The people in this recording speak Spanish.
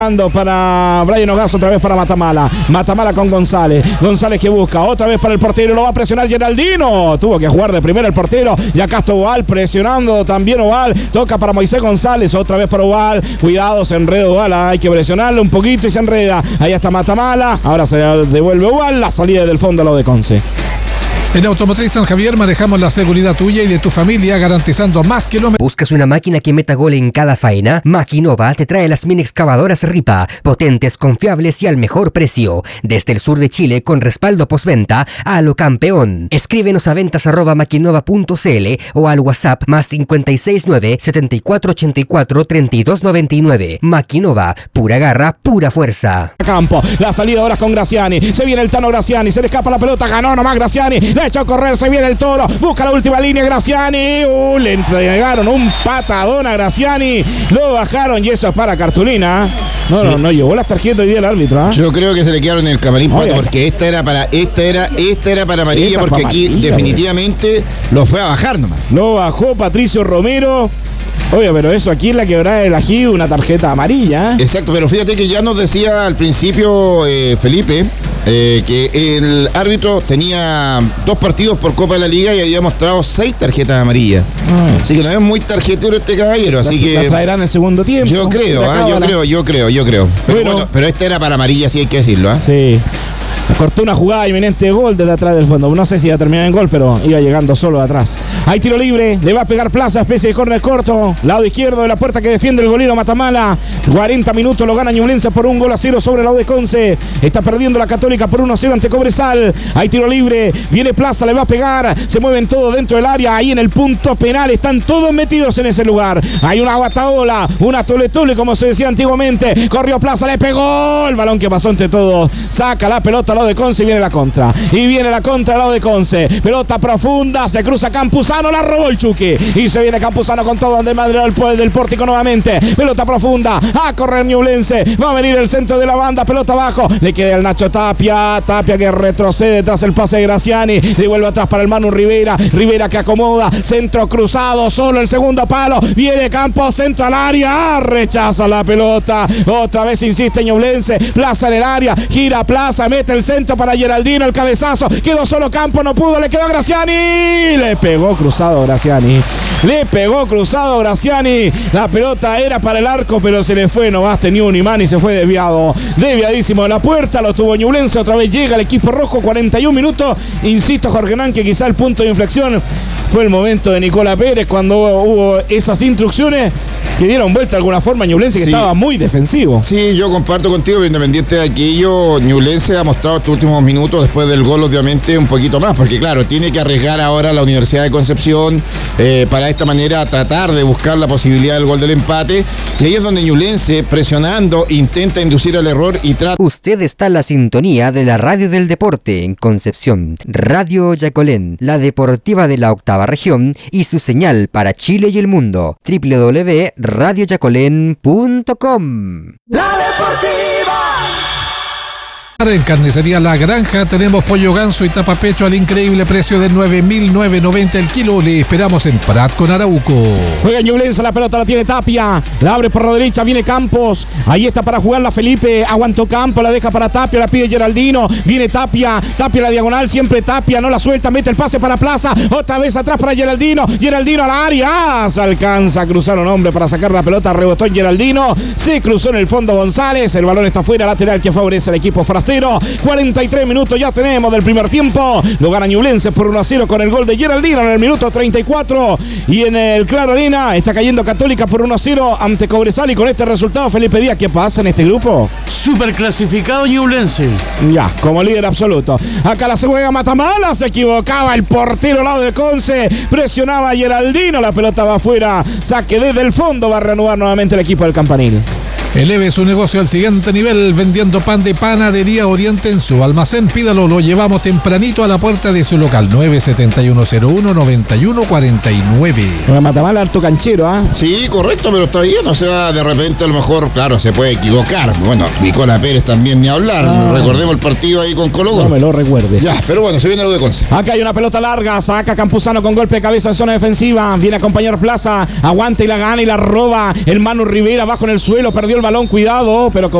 Para Brian Ogazo, otra vez para Matamala con González que busca, otra vez para el portero, lo va a presionar Geraldino, tuvo que jugar de primera el portero, y acá está Oval presionando también Oval, toca para Moisés González, otra vez para Oval, cuidado, se enreda Oval, hay que presionarle un poquito y se enreda, ahí está Matamala, ahora se devuelve Oval, la salida del fondo a lo de Conce. En Automotriz San Javier manejamos la seguridad tuya y de tu familia, garantizando más kilómetros. ¿Buscas una máquina que meta gol en cada faena? Maquinova te trae las mini excavadoras Ripa, potentes, confiables y al mejor precio. Desde el sur de Chile, con respaldo postventa a lo campeón. Escríbenos a ventas@maquinova.cl o al WhatsApp +569 7484 3299. Maquinova, pura garra, pura fuerza. Campo, la salida ahora con Graziani, se viene el Tano Graziani, se le escapa la pelota, ganó nomás Graziani, le echó a correr, se viene el Toro, busca la última línea Graziani, le entregaron un patadón a Graziani, lo bajaron y eso es para cartulina. No llevó las tarjetas hoy día el árbitro. Yo creo que se le quedaron en el camarín, porque esta era para amarilla, porque aquí amarilla, definitivamente lo fue a bajar nomás. Lo bajó Patricio Romero. Oye, pero eso aquí en la quebrada del Ají, una tarjeta amarilla. Exacto, pero fíjate que ya nos decía al principio Felipe que el árbitro tenía 2 partidos por Copa de la Liga y había mostrado 6 tarjetas amarillas. Así que no es muy tarjetero este caballero, así que la traerá en el segundo tiempo. Yo creo. Pero esta era para amarilla, sí hay que decirlo. Sí. Cortó una jugada inminente de gol desde atrás del fondo. No sé si iba a terminar en gol, pero iba llegando solo de atrás. Hay tiro libre, le va a pegar Plaza, especie de córner corto. Lado izquierdo de la puerta que defiende el golero Matamala. 40 minutos lo gana Ñublense por 1-0 sobre la U de Conce. Está perdiendo la Católica por 1-0 ante Cobresal. Hay tiro libre, viene Plaza, le va a pegar. Se mueven todos dentro del área. Ahí en el punto penal están todos metidos en ese lugar. Hay una guataola, una tole como se decía antiguamente. Corrió Plaza, le pegó el balón que pasó entre todos. Saca la pelota al lado de Conce y viene la contra. Y viene la contra al lado de Conce. Pelota profunda, se cruza Campuzano, la robó el Chucky. Y se viene Campuzano con todo donde madre del pórtico nuevamente. Pelota profunda, a correr Ñublense. Va a venir el centro de la banda, pelota abajo. Le queda el Nacho Tapia que retrocede tras el pase de Graziani. Devuelve atrás para el Manu Rivera que acomoda. Centro cruzado, solo el segundo palo. Viene Campos, centro al área. Rechaza la pelota. Otra vez insiste Ñublense. Plaza en el área. Gira Plaza, mete el centro para Geraldino, el cabezazo. Quedó solo Campos, no pudo. Le quedó a Graziani. Le pegó cruzado Graziani. La pelota era para el arco, pero se le fue. No más tenía un imán y se fue desviado. Desviadísimo de la puerta. Lo tuvo Ñublense. Otra vez llega el equipo rojo. 41 minutos. Insisto, Jorge Hernán, que quizá el punto de inflexión fue el momento de Nicola Pérez cuando hubo esas instrucciones que dieron vuelta de alguna forma a Ñublense, que estaba muy defensivo. Sí, yo comparto contigo, pero independiente de aquello, Ñublense ha mostrado estos últimos minutos, después del gol, obviamente, un poquito más, porque claro, tiene que arriesgar ahora la Universidad de Concepción para de esta manera tratar de buscar la posibilidad del gol del empate, y ahí es donde Ñublense, presionando, intenta inducir al error y trata. Usted está en la sintonía de la Radio del Deporte en Concepción, Radio Yacolén, la deportiva de la octava región y su señal para Chile y el mundo, www.radioyacolén.com. La Deportiva. En Carnicería La Granja tenemos pollo ganso y tapapecho al increíble precio de 9.990 el kilo. Le esperamos en Prat con Arauco. Juega Ñublense, la pelota la tiene Tapia, la abre por la derecha, viene Campos, ahí está para jugarla Felipe, aguantó Campos, la deja para Tapia, la pide Geraldino, viene Tapia la diagonal, siempre Tapia, no la suelta, mete el pase para Plaza, otra vez atrás para Geraldino al área, se alcanza a cruzar un hombre para sacar la pelota, rebotó en Geraldino, se cruzó en el fondo González, el balón está fuera, lateral que favorece al equipo forastero. 43 minutos ya tenemos del primer tiempo. Lo gana Ñublense por 1-0 con el gol de Geraldino en el minuto 34. Y en el Claro Arena está cayendo Católica por 1-0 ante Cobresal. Y con este resultado, Felipe Díaz, ¿qué pasa en este grupo? Super clasificado Ñublense. Ya, como líder absoluto. Acá la se juega Matamala. Se equivocaba el portero al lado de Conce. Presionaba a Geraldino. La pelota va afuera. Saque desde el fondo. Va a reanudar nuevamente el equipo del Campanil. Eleve su negocio al siguiente nivel vendiendo pan de Panadería Oriente en su almacén. Pídalo, lo llevamos tempranito a la puerta de su local. 971019149. Matamala, harto canchero, ¿ah? Sí, correcto, pero está bien. O sea, de repente a lo mejor, claro, se puede equivocar. Bueno, Nicola Pérez también ni hablar. Recordemos el partido ahí con Colo-Colo. No me lo recuerde. Ya, pero bueno, se viene lo de Conce. Acá hay una pelota larga, saca Campuzano con golpe de cabeza en zona defensiva. Viene a acompañar Plaza, aguanta y la gana y la roba. El Manu Rivera abajo en el suelo, perdió el balón, cuidado, pero